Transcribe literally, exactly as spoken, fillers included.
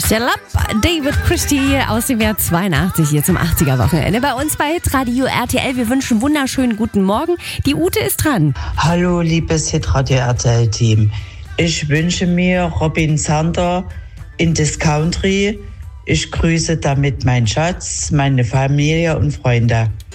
Celeb, David Christie aus dem Jahr zweiundachtzig hier zum achtziger-Wochenende. Bei uns bei Hitradio R T L. Wir wünschen wunderschönen guten Morgen. Die Ute ist dran. Hallo, liebes Hitradio R T L-Team. Ich wünsche mir Robin Zander in das Country. Ich grüße damit meinen Schatz, meine Familie und Freunde.